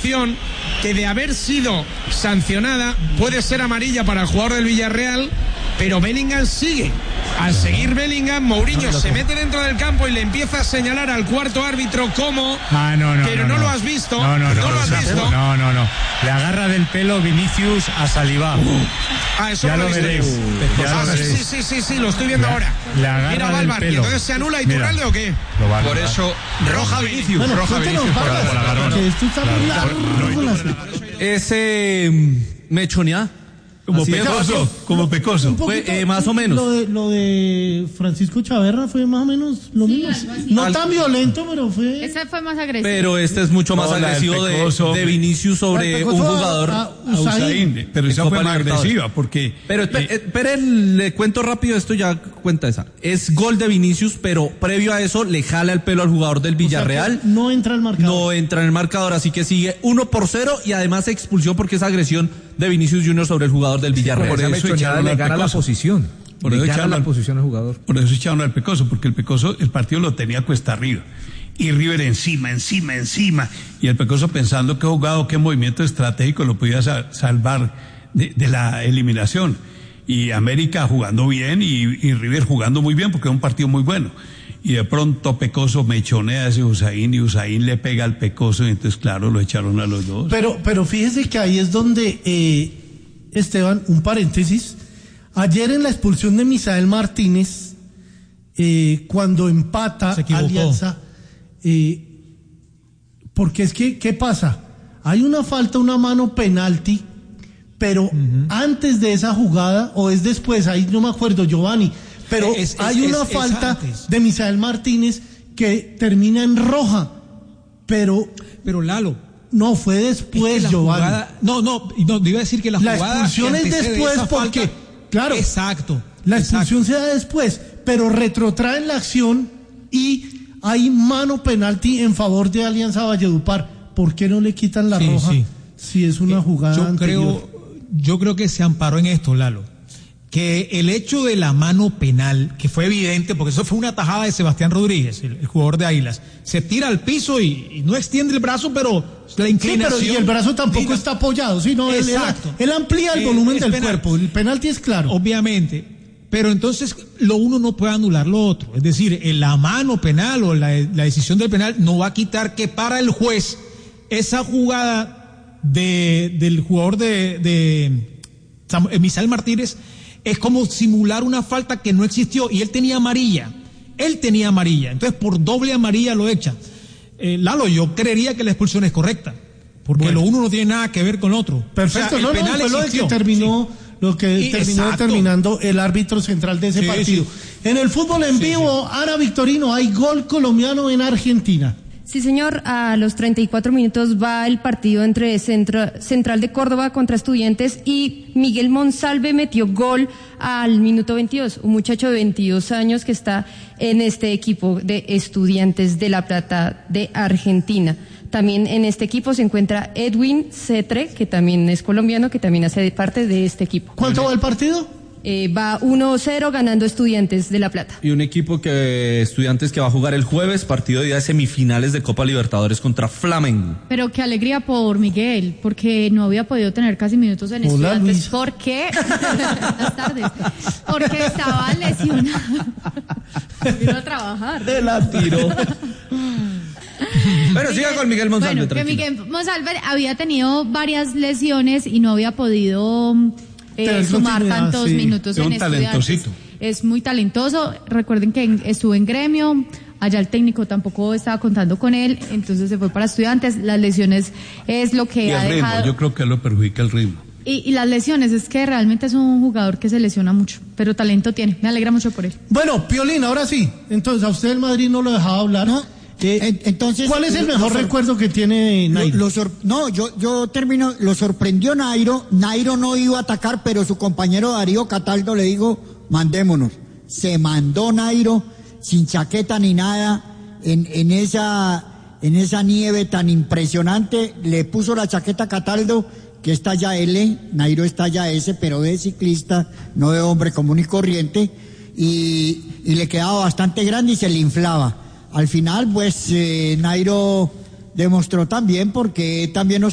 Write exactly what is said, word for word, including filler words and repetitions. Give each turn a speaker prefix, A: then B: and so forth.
A: acción que, de haber sido sancionada, puede ser amarilla para el jugador del Villarreal, pero Bellingham sigue. Al seguir Bellingham, Mourinho se mete dentro del campo y le empieza a señalar al cuarto árbitro cómo,
B: ah, no, no,
A: pero
B: no,
A: no,
B: no
A: lo has visto,
B: no, no, no,
A: no lo has visto.
B: No, no, no, le agarra del pelo Vinicius a Saliba.
A: Uh, ah, eso
B: ya
A: no
B: lo
A: lo
B: veréis.
A: Uh, ah, sí, sí, sí, sí, sí, lo estoy viendo
B: le,
A: ahora.
B: Le agarra
A: Mira, va al bar, y entonces se anula y Turralde o qué.
C: Por eso, roja Vinicius, bueno, roja Vinicius por la agarrón.
D: Ese Mechonía.
E: Como Así pecoso, es. como pecoso.
D: Fue, eh, más o menos.
F: Lo de, lo de Francisco Chaverra fue más o menos lo sí, mismo. No Al... tan violento, pero fue...
G: Ese fue más agresivo.
D: Pero este es mucho más no, agresivo de, de Vinicius sobre un jugador.
E: A, a Usain, pero esa fue más agresiva porque...
D: Pero espere, eh, espere, le cuento rápido esto, ya cuenta esa. Es gol de Vinicius, pero previo a eso le jala el pelo al jugador del Villarreal.
F: O sea, no entra el marcador.
D: No entra en el marcador, así que sigue uno por cero y además expulsión porque es agresión de Vinicius Junior sobre el jugador del Villarreal.
E: Por eso echaron
H: le gana la posición.
E: Por eso
H: echaron
E: la
H: al, posición al jugador.
E: Por eso echaron al Pecoso, porque el Pecoso, el partido lo tenía cuesta arriba. Y River encima, encima, encima. Y el Pecoso pensando qué jugado, qué movimiento estratégico lo podía salvar de, de la eliminación. Y América jugando bien y, y River jugando muy bien porque era un partido muy bueno. Y de pronto Pecoso mechonea a ese Usain y Usain le pega al Pecoso y entonces claro lo echaron a los dos.
F: Pero, pero fíjese que ahí es donde, eh, Esteban, un paréntesis, ayer en la expulsión de Misael Martínez, eh, cuando empata Alianza, eh, porque es que, ¿qué pasa? Hay una falta, una mano penalti, pero uh-huh. antes de esa jugada, o es después, ahí no me acuerdo, Giovanni, pero es, es, hay una es, falta es de Misael Martínez que termina en roja, pero...
H: Pero Lalo...
F: No, fue después, es que Giovanni.
H: Jugada, no, no, no, iba a decir que la,
F: la
H: jugada...
F: La expulsión es después porque...
H: Falta,
F: claro.
H: Exacto.
F: La expulsión
H: exacto.
F: se da después, pero retrotraen la acción y hay mano penalti en favor de Alianza Valledupar. ¿Por qué no le quitan la sí, roja sí. si es una jugada
H: yo
F: anterior?
H: Creo, yo creo que se amparó en esto, Lalo. Que el hecho de la mano penal, que fue evidente, porque eso fue una tajada de Sebastián Rodríguez, el, el jugador de Águilas, se tira al piso y, y no extiende el brazo, pero la inclinación...
F: Sí, pero y el brazo tampoco diga, está apoyado, sino exacto. Él, él amplía el volumen eh, del penal, cuerpo, el penalti es claro.
H: Obviamente, pero entonces lo uno no puede anular lo otro, es decir, la mano penal o la, la decisión del penal no va a quitar que para el juez esa jugada de, del jugador de, de Samuel, Misael Martínez es como simular una falta que no existió y él tenía amarilla, él tenía amarilla, entonces por doble amarilla lo echa. Eh, Lalo, yo creería que la expulsión es correcta, porque bueno. lo uno no tiene nada que ver con lo otro.
F: Perfecto, o sea, el no, penal no, fue lo que terminó, sí. lo que y, terminó exacto. determinando el árbitro central de ese sí, partido. Sí. En el fútbol en sí, vivo, sí. Ara Victorino, hay gol colombiano en Argentina.
I: Sí, señor, a los treinta y cuatro minutos va el partido entre Centro, Central de Córdoba contra Estudiantes y Miguel Monsalve metió gol al minuto veintidós, un muchacho de veintidós años que está en este equipo de Estudiantes de La Plata de Argentina. También en este equipo se encuentra Edwin Cetre, que también es colombiano, que también hace parte de este equipo.
F: ¿Cuánto va el partido?
I: Eh, va uno cero ganando Estudiantes de La Plata.
D: Y un equipo que Estudiantes que va a jugar el jueves, partido de día de semifinales de Copa Libertadores contra Flamengo.
G: Pero qué alegría por Miguel, porque no había podido tener casi minutos en Hola, Estudiantes. Luis. ¿Por qué? Buenas tardes. Porque estaba lesionado. Vino a trabajar.
D: Te la tiró. Bueno, siga con Miguel Monsalve.
G: Bueno, que Miguel Monsalve había tenido varias lesiones y no había podido... Eh, sumar tantos sí. minutos
E: es
G: en
E: un talentosito.
G: Es muy talentoso. Recuerden que en, estuvo en Gremio, allá el técnico tampoco estaba contando con él, entonces se fue para Estudiantes. Las lesiones es lo que
E: y
G: ha
E: el ritmo,
G: dejado.
E: yo creo que lo perjudica el ritmo.
G: Y, y las lesiones, es que realmente es un jugador que se lesiona mucho, pero talento tiene. Me alegra mucho por él.
F: Bueno, Piolín, ahora sí. Entonces, a usted el Madrid no lo dejaba hablar.
J: No. Eh, Entonces,
F: ¿cuál es el mejor sor- recuerdo que tiene Nairo?
J: Lo, lo sor- no, yo, yo termino, lo sorprendió Nairo, Nairo no iba a atacar, pero su compañero Darío Cataldo le dijo, mandémonos. Se mandó Nairo, sin chaqueta ni nada, en, en esa, en esa nieve tan impresionante, le puso la chaqueta a Cataldo, que es talla L, Nairo es talla S, pero de ciclista, no de hombre común y corriente, y, y le quedaba bastante grande y se le inflaba. Al final, pues, eh, Nairo demostró también, porque también nos